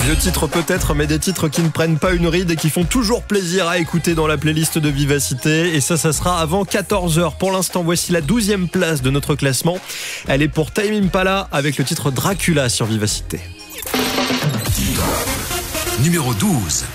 Vieux titres peut-être, mais des titres qui ne prennent pas une ride et qui font toujours plaisir à écouter dans la playlist de Vivacité. Et ça sera avant 14h. Pour l'instant, voici la 12e place de notre classement. Elle est pour Tame Impala avec le titre Dracula sur Vivacité. Numéro 12.